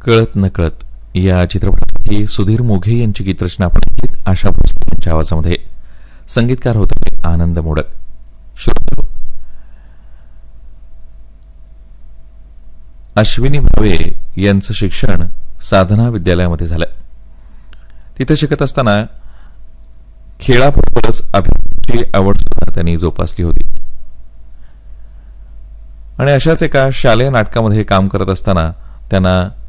कळत नकळत या चित्रपटासाठी सुधीर मोघे यांची गीतरचना आपण ऐकलीत आशा भोसले यांच्या आवाजामध्ये. संगीतकार होते आनंद मोडक. श्रोते, अश्विनी भावे यांचं शिक्षण साधना विद्यालयामध्ये झालं. तिथे शिकत असताना खेळाबरोबरच अभिनयाची आवड सुद्धा त्यांनी जोपासली होती आणि अशाच एका शालेय नाटकामध्ये काम करत असताना त्यांना